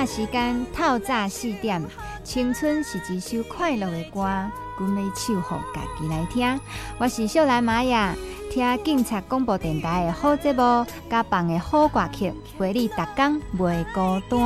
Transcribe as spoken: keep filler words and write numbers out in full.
的时间透早四点，青春是一首快乐的歌，阮要唱互家己来听。我是秀兰玛雅，听警察广播电台的好节目，甲放的好歌曲，陪你逐天袂孤单。